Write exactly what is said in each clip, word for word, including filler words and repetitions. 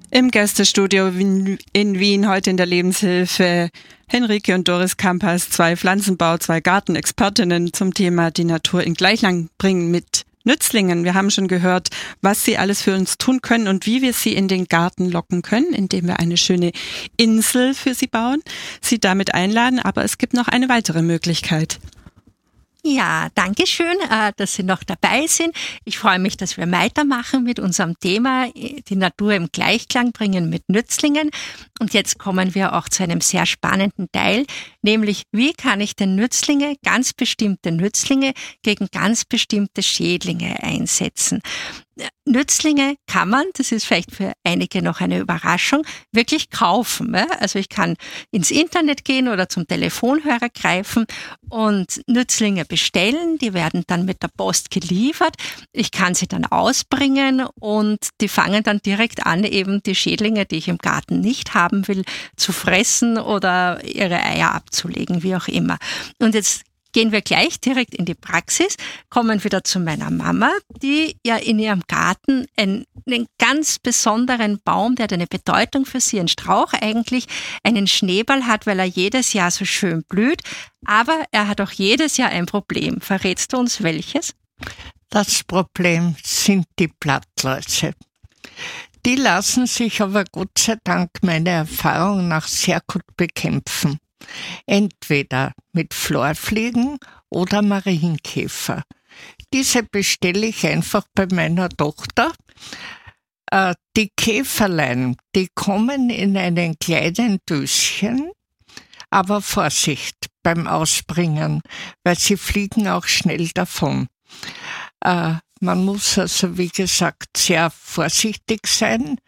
Im Gästestudio in Wien heute in der Lebenshilfe Henrike und Doris Kampas, zwei Pflanzenbau-, zwei Gartenexpertinnen zum Thema die Natur in Gleichklang bringen mit Nützlingen. Wir haben schon gehört, was sie alles für uns tun können und wie wir sie in den Garten locken können, indem wir eine schöne Insel für sie bauen, sie damit einladen. Aber es gibt noch eine weitere Möglichkeit. Ja, danke schön, dass Sie noch dabei sind. Ich freue mich, dass wir weitermachen mit unserem Thema, die Natur im Gleichklang bringen mit Nützlingen. Und jetzt kommen wir auch zu einem sehr spannenden Teil, nämlich wie kann ich denn Nützlinge, ganz bestimmte Nützlinge, gegen ganz bestimmte Schädlinge einsetzen. Nützlinge kann man, das ist vielleicht für einige noch eine Überraschung, wirklich kaufen. Also ich kann ins Internet gehen oder zum Telefonhörer greifen und Nützlinge bestellen. Die werden dann mit der Post geliefert. Ich kann sie dann ausbringen und die fangen dann direkt an, eben die Schädlinge, die ich im Garten nicht haben will, zu fressen oder ihre Eier abzulegen, wie auch immer. Und jetzt gehen wir gleich direkt in die Praxis, kommen wieder zu meiner Mama, die ja in ihrem Garten einen, einen ganz besonderen Baum, der hat eine Bedeutung für sie, ein Strauch eigentlich, einen Schneeball hat, weil er jedes Jahr so schön blüht, aber er hat auch jedes Jahr ein Problem. Verrätst du uns welches? Das Problem sind die Blattläuse. Die lassen sich aber Gott sei Dank meiner Erfahrung nach sehr gut bekämpfen. Entweder mit Florfliegen oder Marienkäfer. Diese bestelle ich einfach bei meiner Tochter. Äh, die Käferlein, die kommen in einen kleinen Döschen, aber Vorsicht beim Ausbringen, weil sie fliegen auch schnell davon. Äh, man muss also, wie gesagt, sehr vorsichtig sein.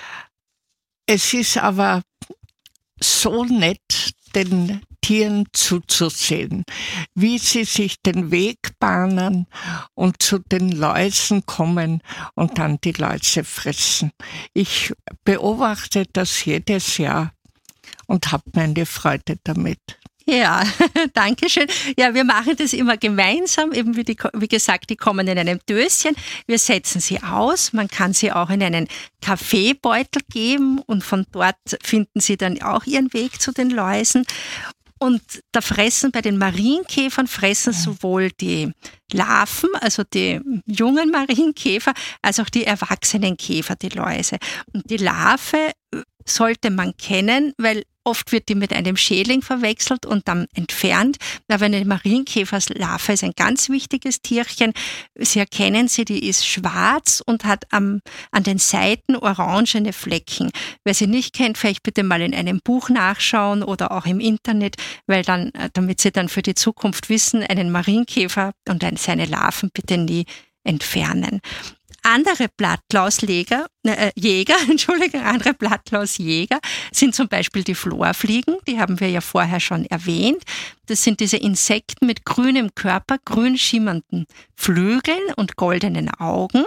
Es ist aber so nett, den Tieren zuzusehen, wie sie sich den Weg bahnen und zu den Läusen kommen und dann die Läuse fressen. Ich beobachte das jedes Jahr und habe meine Freude damit. Ja, danke schön. Ja, wir machen das immer gemeinsam, eben wie, die, wie gesagt, die kommen in einem Döschen. Wir setzen sie aus. Man kann sie auch in einen Kaffeebeutel geben und von dort finden sie dann auch ihren Weg zu den Läusen. Und da fressen bei den Marienkäfern fressen sowohl die Larven, also die jungen Marienkäfer, als auch die erwachsenen Käfer, die Läuse. Und die Larve sollte man kennen, weil oft wird die mit einem Schädling verwechselt und dann entfernt. Aber eine Marienkäferlarve ist ein ganz wichtiges Tierchen. Sie erkennen sie, die ist schwarz und hat am, an den Seiten orangene Flecken. Wer sie nicht kennt, vielleicht bitte mal in einem Buch nachschauen oder auch im Internet, weil dann, damit Sie dann für die Zukunft wissen, einen Marienkäfer und seine Larven bitte nie entfernen. Andere Blattlausjäger, äh, Jäger, Entschuldigung, andere Blattlausjäger sind zum Beispiel die Florfliegen, die haben wir ja vorher schon erwähnt. Das sind diese Insekten mit grünem Körper, grün schimmernden Flügeln und goldenen Augen.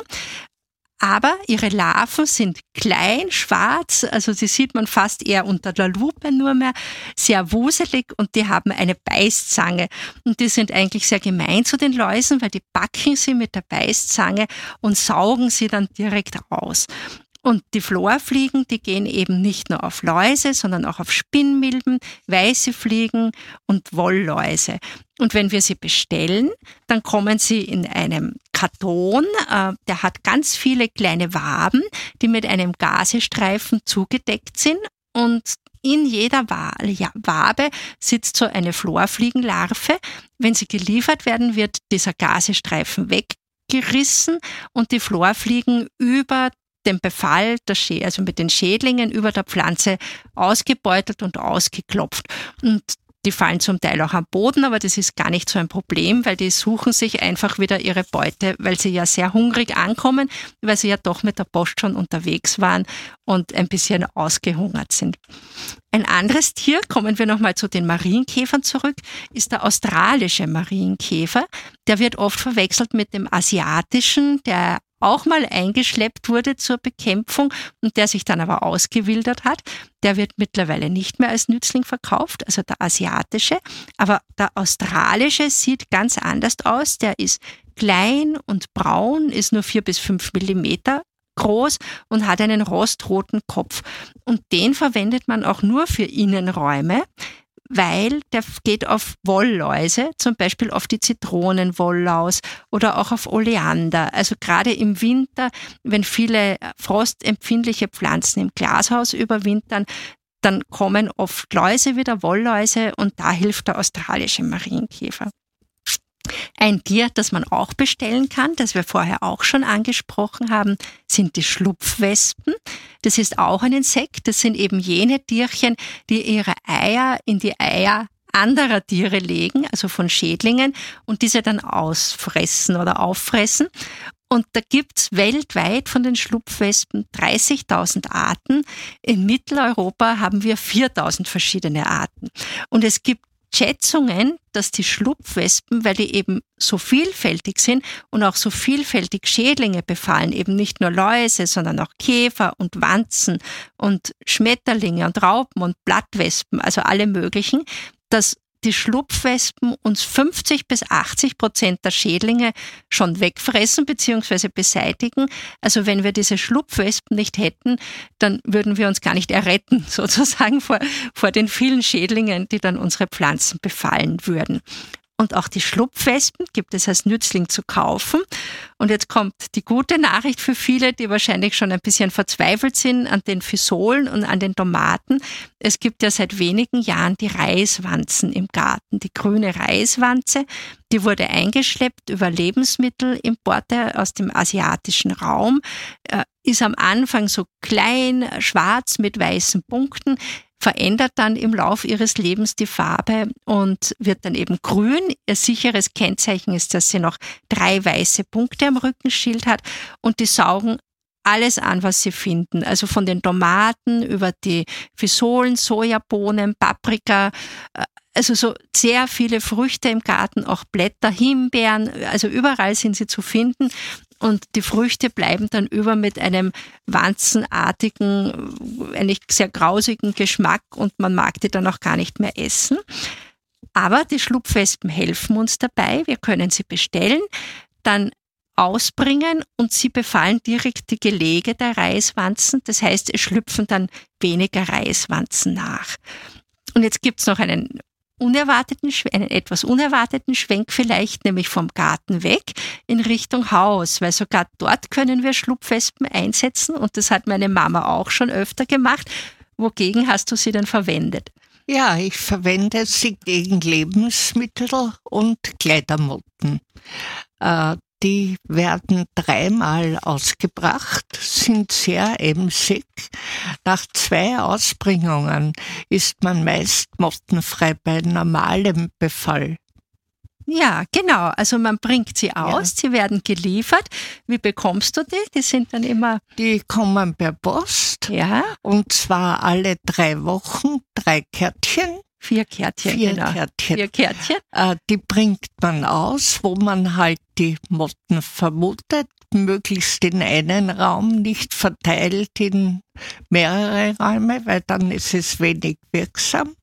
Aber ihre Larven sind klein, schwarz, also die sieht man fast eher unter der Lupe nur mehr, sehr wuselig und die haben eine Beißzange. Und die sind eigentlich sehr gemein zu den Läusen, weil die packen sie mit der Beißzange und saugen sie dann direkt aus. Und die Florfliegen, die gehen eben nicht nur auf Läuse, sondern auch auf Spinnmilben, weiße Fliegen und Wollläuse. Und wenn wir sie bestellen, dann kommen sie in einem Karton, äh, der hat ganz viele kleine Waben, die mit einem Gazestreifen zugedeckt sind. Und in jeder Wabe sitzt so eine Florfliegenlarve. Wenn sie geliefert werden, wird dieser Gazestreifen weggerissen und die Florfliegen über den Befall, der Schä- also mit den Schädlingen über der Pflanze ausgebeutelt und ausgeklopft. Und die fallen zum Teil auch am Boden, aber das ist gar nicht so ein Problem, weil die suchen sich einfach wieder ihre Beute, weil sie ja sehr hungrig ankommen, weil sie ja doch mit der Post schon unterwegs waren und ein bisschen ausgehungert sind. Ein anderes Tier, kommen wir nochmal zu den Marienkäfern zurück, ist der australische Marienkäfer. Der wird oft verwechselt mit dem asiatischen, der auch mal eingeschleppt wurde zur Bekämpfung und der sich dann aber ausgewildert hat. Der wird mittlerweile nicht mehr als Nützling verkauft, also der asiatische. Aber der australische sieht ganz anders aus. Der ist klein und braun, ist nur vier bis fünf Millimeter groß und hat einen rostroten Kopf. Und den verwendet man auch nur für Innenräume, weil der geht auf Wollläuse, zum Beispiel auf die Zitronenwolllaus oder auch auf Oleander. Also gerade im Winter, wenn viele frostempfindliche Pflanzen im Glashaus überwintern, dann kommen oft Läuse wieder, Wollläuse, und da hilft der australische Marienkäfer. Ein Tier, das man auch bestellen kann, das wir vorher auch schon angesprochen haben, sind die Schlupfwespen. Das ist auch ein Insekt. Das sind eben jene Tierchen, die ihre Eier in die Eier anderer Tiere legen, also von Schädlingen, und diese dann ausfressen oder auffressen. Und da gibt's weltweit von den Schlupfwespen dreißigtausend Arten. In Mitteleuropa haben wir viertausend verschiedene Arten. Und es gibt Schätzungen, dass die Schlupfwespen, weil die eben so vielfältig sind und auch so vielfältig Schädlinge befallen, eben nicht nur Läuse, sondern auch Käfer und Wanzen und Schmetterlinge und Raupen und Blattwespen, also alle möglichen, dass die Schlupfwespen uns fünfzig bis achtzig Prozent der Schädlinge schon wegfressen bzw. beseitigen. Also wenn wir diese Schlupfwespen nicht hätten, dann würden wir uns gar nicht erretten, sozusagen vor, vor den vielen Schädlingen, die dann unsere Pflanzen befallen würden. Und auch die Schlupfwespen gibt es als Nützling zu kaufen. Und jetzt kommt die gute Nachricht für viele, die wahrscheinlich schon ein bisschen verzweifelt sind an den Physolen und an den Tomaten. Es gibt ja seit wenigen Jahren die Reiswanzen im Garten, die grüne Reiswanze. Die wurde eingeschleppt über Lebensmittelimporte aus dem asiatischen Raum, ist am Anfang so klein, schwarz mit weißen Punkten, verändert dann im Lauf ihres Lebens die Farbe und wird dann eben grün. Ihr sicheres Kennzeichen ist, dass sie noch drei weiße Punkte am Rückenschild hat, und die saugen alles an, was sie finden. Also von den Tomaten über die Physolen, Sojabohnen, Paprika, also so sehr viele Früchte im Garten, auch Blätter, Himbeeren, also überall sind sie zu finden. Und die Früchte bleiben dann über mit einem wanzenartigen, eigentlich sehr grausigen Geschmack, und man mag die dann auch gar nicht mehr essen. Aber die Schlupfwespen helfen uns dabei. Wir können sie bestellen, dann ausbringen, und sie befallen direkt die Gelege der Reiswanzen. Das heißt, es schlüpfen dann weniger Reiswanzen nach. Und jetzt gibt's noch einen unerwarteten, einen etwas unerwarteten Schwenk vielleicht, nämlich vom Garten weg in Richtung Haus, weil sogar dort können wir Schlupfwespen einsetzen, und das hat meine Mama auch schon öfter gemacht. Wogegen hast du sie denn verwendet? Ja, ich verwende sie gegen Lebensmittel und Kleidermotten. Äh, Die werden dreimal ausgebracht, sind sehr emsig. Nach zwei Ausbringungen ist man meist mottenfrei bei normalem Befall. Ja, genau. Also man bringt sie aus, ja. Sie werden geliefert. Wie bekommst du die? Die sind dann immer... Die kommen per Post. Ja. Und zwar alle drei Wochen, drei Kärtchen. Vier Kärtchen, Vier genau. Kärtchen. Vier Kärtchen. Äh, die bringt man aus, wo man halt die Motten vermutet, möglichst in einen Raum, nicht verteilt in mehrere Räume, weil dann ist es wenig wirksam.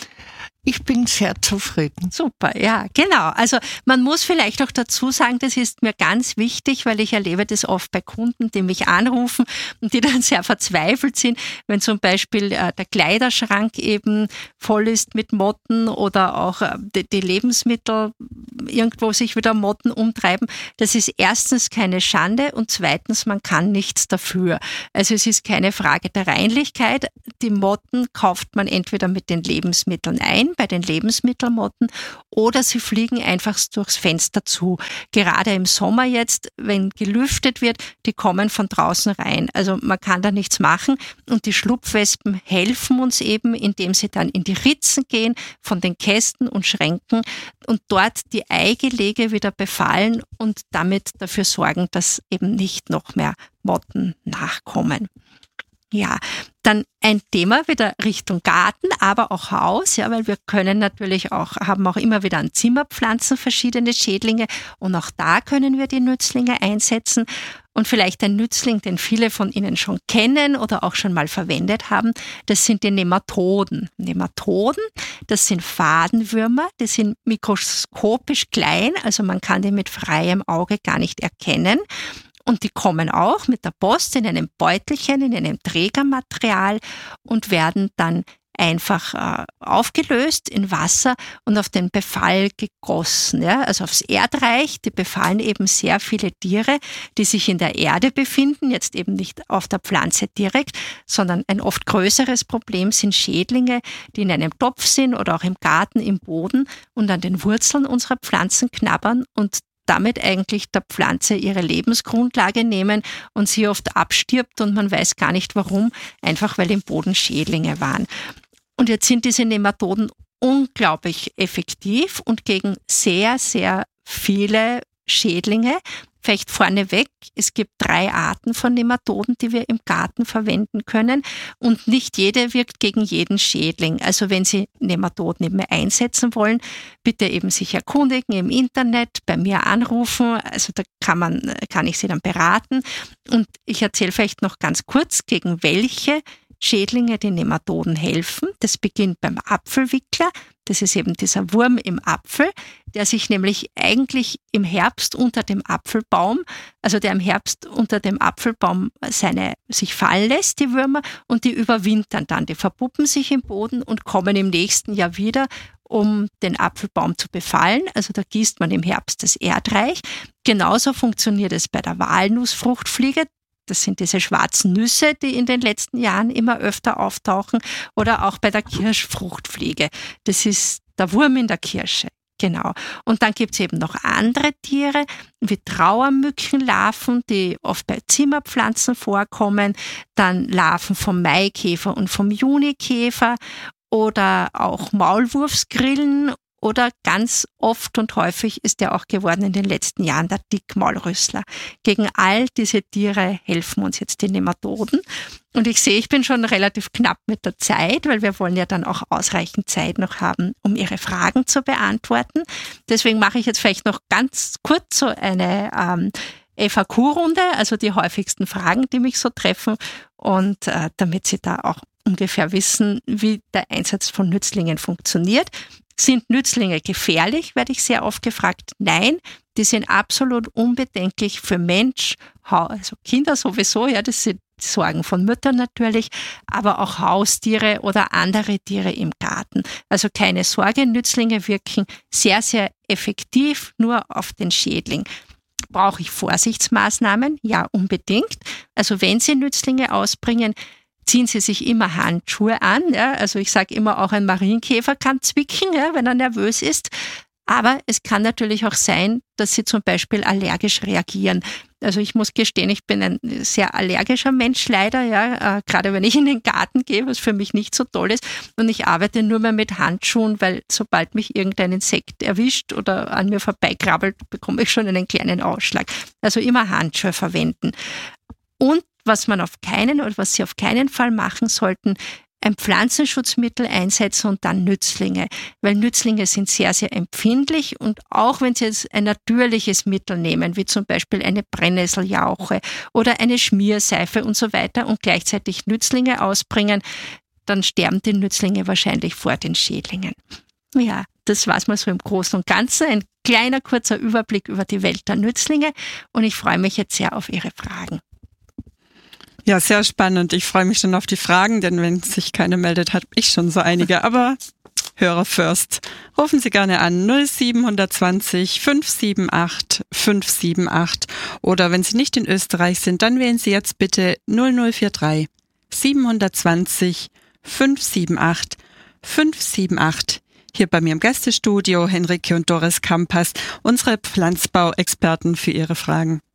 Ich bin sehr zufrieden. Super, ja, genau. Also man muss vielleicht auch dazu sagen, das ist mir ganz wichtig, weil ich erlebe das oft bei Kunden, die mich anrufen und die dann sehr verzweifelt sind, wenn zum Beispiel äh, der Kleiderschrank eben voll ist mit Motten oder auch äh, die, die Lebensmittel irgendwo sich wieder Motten umtreiben. Das ist erstens keine Schande und zweitens, man kann nichts dafür. Also es ist keine Frage der Reinlichkeit. Die Motten kauft man entweder mit den Lebensmitteln ein, bei den Lebensmittelmotten, oder sie fliegen einfach durchs Fenster zu. Gerade im Sommer jetzt, wenn gelüftet wird, die kommen von draußen rein. Also man kann da nichts machen, und die Schlupfwespen helfen uns eben, indem sie dann in die Ritzen gehen von den Kästen und Schränken und dort die Eigelege wieder befallen und damit dafür sorgen, dass eben nicht noch mehr Motten nachkommen. Ja, dann ein Thema wieder Richtung Garten, aber auch Haus, ja, weil wir können natürlich auch, haben auch immer wieder an Zimmerpflanzen verschiedene Schädlinge, und auch da können wir die Nützlinge einsetzen. Und vielleicht ein Nützling, den viele von Ihnen schon kennen oder auch schon mal verwendet haben, das sind die Nematoden. Nematoden, das sind Fadenwürmer, die sind mikroskopisch klein, also man kann die mit freiem Auge gar nicht erkennen. Und die kommen auch mit der Post in einem Beutelchen, in einem Trägermaterial und werden dann einfach äh, aufgelöst in Wasser und auf den Befall gegossen. Ja? Also aufs Erdreich, die befallen eben sehr viele Tiere, die sich in der Erde befinden, jetzt eben nicht auf der Pflanze direkt, sondern ein oft größeres Problem sind Schädlinge, die in einem Topf sind oder auch im Garten, im Boden und an den Wurzeln unserer Pflanzen knabbern und damit eigentlich der Pflanze ihre Lebensgrundlage nehmen und sie oft abstirbt und man weiß gar nicht warum, einfach weil im Boden Schädlinge waren. Und jetzt sind diese Nematoden unglaublich effektiv und gegen sehr, sehr viele Schädlinge. Vielleicht vorneweg, es gibt drei Arten von Nematoden, die wir im Garten verwenden können und nicht jede wirkt gegen jeden Schädling. Also wenn Sie Nematoden eben einsetzen wollen, bitte eben sich erkundigen im Internet, bei mir anrufen, also da kann man, kann ich Sie dann beraten. Und ich erzähle vielleicht noch ganz kurz, gegen welche Schädlinge die Nematoden helfen. Das beginnt beim Apfelwickler. Das ist eben dieser Wurm im Apfel, der sich nämlich eigentlich im Herbst unter dem Apfelbaum, also der im Herbst unter dem Apfelbaum seine, sich fallen lässt, die Würmer, und die überwintern dann. Die verpuppen sich im Boden und kommen im nächsten Jahr wieder, um den Apfelbaum zu befallen. Also da gießt man im Herbst das Erdreich. Genauso funktioniert es bei der Walnussfruchtfliege. Das sind diese schwarzen Nüsse, die in den letzten Jahren immer öfter auftauchen. Oder auch bei der Kirschfruchtfliege. Das ist der Wurm in der Kirsche. Genau. Und dann gibt es eben noch andere Tiere, wie Trauermückenlarven, die oft bei Zimmerpflanzen vorkommen. Dann Larven vom Maikäfer und vom Junikäfer. Oder auch Maulwurfsgrillen. Oder ganz oft und häufig ist der auch geworden in den letzten Jahren der Dickmaulrüssler. Gegen all diese Tiere helfen uns jetzt die Nematoden. Und ich sehe, ich bin schon relativ knapp mit der Zeit, weil wir wollen ja dann auch ausreichend Zeit noch haben, um Ihre Fragen zu beantworten. Deswegen mache ich jetzt vielleicht noch ganz kurz so eine ähm, F A Q-Runde, also die häufigsten Fragen, die mich so treffen. Und äh, damit Sie da auch ungefähr wissen, wie der Einsatz von Nützlingen funktioniert. Sind Nützlinge gefährlich, werde ich sehr oft gefragt. Nein, die sind absolut unbedenklich für Mensch, also Kinder sowieso, ja, das sind Sorgen von Müttern natürlich, aber auch Haustiere oder andere Tiere im Garten. Also keine Sorge, Nützlinge wirken sehr, sehr effektiv nur auf den Schädling. Brauche ich Vorsichtsmaßnahmen? Ja, unbedingt. Also wenn Sie Nützlinge ausbringen, ziehen Sie sich immer Handschuhe an. Ja? Also ich sage immer, auch ein Marienkäfer kann zwicken, ja, wenn er nervös ist. Aber es kann natürlich auch sein, dass Sie zum Beispiel allergisch reagieren. Also ich muss gestehen, ich bin ein sehr allergischer Mensch leider, ja, äh, gerade wenn ich in den Garten gehe, was für mich nicht so toll ist. Und ich arbeite nur mehr mit Handschuhen, weil sobald mich irgendein Insekt erwischt oder an mir vorbeikrabbelt, bekomme ich schon einen kleinen Ausschlag. Also immer Handschuhe verwenden. Und was man auf keinen oder was Sie auf keinen Fall machen sollten, ein Pflanzenschutzmittel einsetzen und dann Nützlinge. Weil Nützlinge sind sehr, sehr empfindlich und auch wenn Sie jetzt ein natürliches Mittel nehmen, wie zum Beispiel eine Brennnesseljauche oder eine Schmierseife und so weiter und gleichzeitig Nützlinge ausbringen, dann sterben die Nützlinge wahrscheinlich vor den Schädlingen. Ja, das war's mal so im Großen und Ganzen. Ein kleiner, kurzer Überblick über die Welt der Nützlinge und ich freue mich jetzt sehr auf Ihre Fragen. Ja, sehr spannend. Ich freue mich schon auf die Fragen, denn wenn sich keine meldet, habe ich schon so einige. Aber Hörer first. Rufen Sie gerne an null sieben zwei null fünf sieben acht fünf sieben acht oder wenn Sie nicht in Österreich sind, dann wählen Sie jetzt bitte null null vier drei sieben zwei null fünf sieben acht fünf sieben acht. Hier bei mir im Gästestudio Henrike und Doris Kampas, unsere Pflanzbauexperten für Ihre Fragen.